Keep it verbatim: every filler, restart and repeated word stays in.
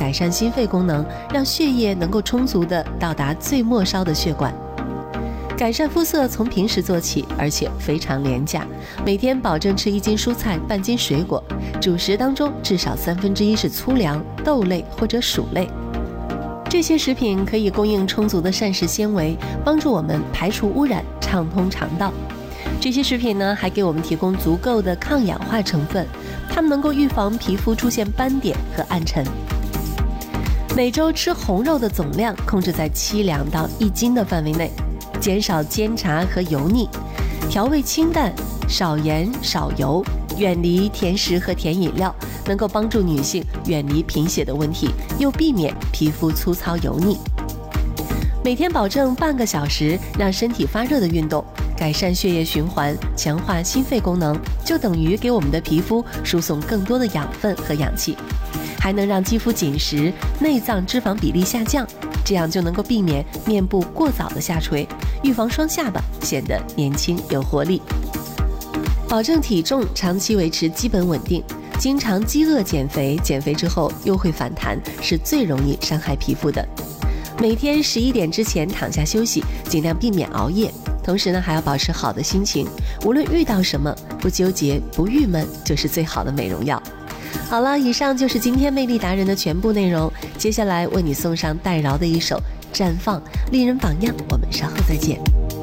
改善心肺功能，让血液能够充足地到达最末梢的血管。改善肤色从平时做起，而且非常廉价。每天保证吃一斤蔬菜、半斤水果，主食当中至少三分之一是粗粮、豆类或者薯类。这些食品可以供应充足的膳食纤维，帮助我们排除污染，畅通肠道。这些食品呢，还给我们提供足够的抗氧化成分，它们能够预防皮肤出现斑点和暗沉。每周吃红肉的总量控制在七两到一斤的范围内。减少煎炸和油腻，调味清淡，少盐少油，远离甜食和甜饮料，能够帮助女性远离贫血的问题，又避免皮肤粗糙油腻。每天保证半个小时让身体发热的运动，改善血液循环，强化心肺功能，就等于给我们的皮肤输送更多的养分和氧气，还能让肌肤紧实，内脏脂肪比例下降，这样就能够避免面部过早的下垂，预防双下巴显得年轻有活力。保证体重长期维持基本稳定，经常饥饿减肥，减肥之后又会反弹，是最容易伤害皮肤的。每天十一点之前躺下休息，尽量避免熬夜。同时呢，还要保持好的心情，无论遇到什么，不纠结不郁闷，就是最好的美容药。好了，以上就是今天魅力达人的全部内容。接下来为你送上戴娆的一首《绽放》，令人榜样。我们稍后再见。